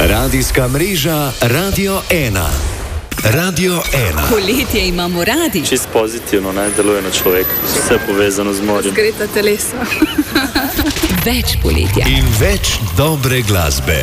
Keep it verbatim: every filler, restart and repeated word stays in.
Radijska mreža Radio ena. Radio ena. Poletje imamo radi. Čist pozitivno, ne, deluje na človeka. Vse povezano z morjem. Razgreta telesa. Več poletja. In več dobre glasbe.